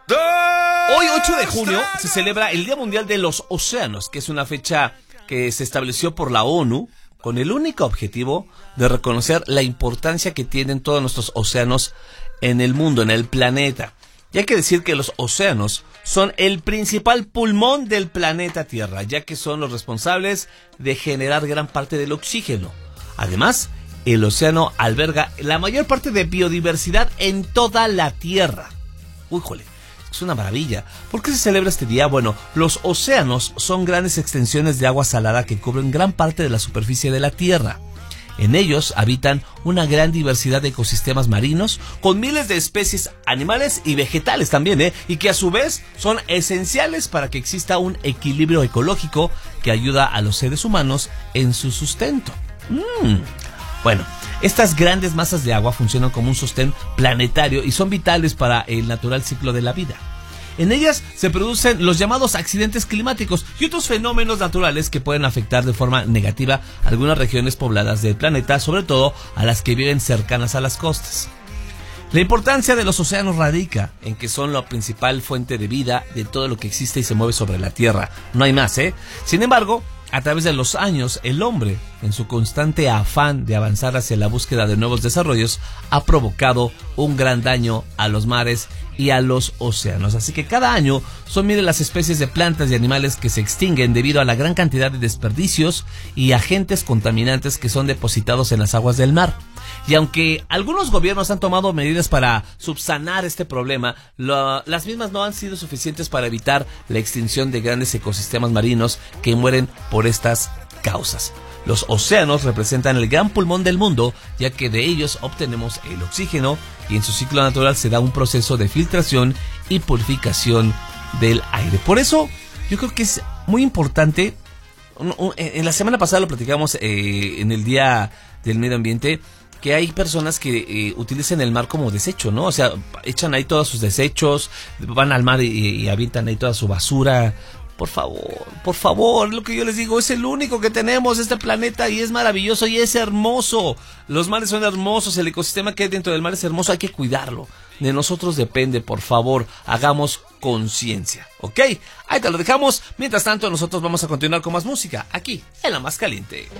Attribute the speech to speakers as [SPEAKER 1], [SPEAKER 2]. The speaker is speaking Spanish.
[SPEAKER 1] Hoy, 8 de junio, se celebra el Día Mundial de los Océanos, que es una fecha que se estableció por la ONU con el único objetivo de reconocer la importancia que tienen todos nuestros océanos en el mundo, en el planeta. Y hay que decir que los océanos son el principal pulmón del planeta Tierra, ya que son los responsables de generar gran parte del oxígeno. Además, el océano alberga la mayor parte de biodiversidad en toda la Tierra. ¡Újole! Es una maravilla. ¿Por qué se celebra este día? Bueno, los océanos son grandes extensiones de agua salada que cubren gran parte de la superficie de la Tierra. En ellos habitan una gran diversidad de ecosistemas marinos con miles de especies animales y vegetales también, y que a su vez son esenciales para que exista un equilibrio ecológico que ayuda a los seres humanos en su sustento. Bueno, estas grandes masas de agua funcionan como un sostén planetario y son vitales para el natural ciclo de la vida. En ellas se producen los llamados accidentes climáticos y otros fenómenos naturales que pueden afectar de forma negativa a algunas regiones pobladas del planeta, sobre todo a las que viven cercanas a las costas. La importancia de los océanos radica en que son la principal fuente de vida de todo lo que existe y se mueve sobre la Tierra. No hay más, Sin embargo, a través de los años, el hombre, en su constante afán de avanzar hacia la búsqueda de nuevos desarrollos, ha provocado un gran daño a los mares y a los océanos. Así que cada año son miles las especies de plantas y animales que se extinguen debido a la gran cantidad de desperdicios y agentes contaminantes que son depositados en las aguas del mar. Y aunque algunos gobiernos han tomado medidas para subsanar este problema, las mismas no han sido suficientes para evitar la extinción de grandes ecosistemas marinos que mueren por estas causas. Los océanos representan el gran pulmón del mundo, ya que de ellos obtenemos el oxígeno y en su ciclo natural se da un proceso de filtración y purificación del aire. Por eso yo creo que es muy importante. En la semana pasada lo platicamos en el Día del Medio Ambiente, que hay personas que utilizan el mar como desecho, ¿no? O sea, echan ahí todos sus desechos, van al mar y avientan ahí toda su basura. Por favor, lo que yo les digo, es el único que tenemos, este planeta, y es maravilloso y es hermoso. Los mares son hermosos, el ecosistema que hay dentro del mar es hermoso, hay que cuidarlo. De nosotros depende, por favor, hagamos conciencia, ¿ok? Ahí te lo dejamos. Mientras tanto, nosotros vamos a continuar con más música, aquí, en La Más Caliente.